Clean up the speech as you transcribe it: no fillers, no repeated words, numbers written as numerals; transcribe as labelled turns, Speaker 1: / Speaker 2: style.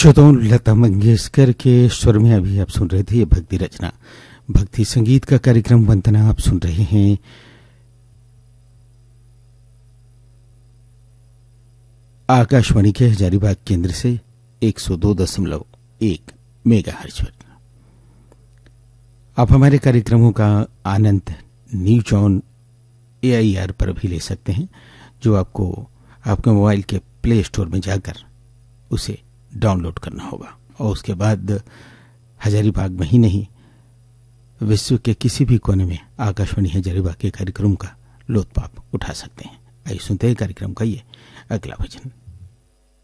Speaker 1: श्रोताओं, लता मंगेशकर के स्वर में अभी आप सुन रहे थे ये भक्ति रचना, भक्ति संगीत का कार्यक्रम वंदना आप सुन रहे हैं। आकाशवाणी के हजारीबाग केंद्र से 102.1 मेगाहर्ट्ज पर आप हमारे कार्यक्रमों का आनंद न्यूज ऑन AIR पर भी ले सकते हैं, जो आपको आपके मोबाइल के प्ले स्टोर में जाकर उसे डाउनलोड करना होगा और उसके बाद हजारीबाग में ही नहीं, विश्व के किसी भी कोने में आकाशवाणी हजारीबाग के कार्यक्रम का लुत्फ आप उठा सकते हैं। आइए सुनते हैं कार्यक्रम का ये अगला भजन।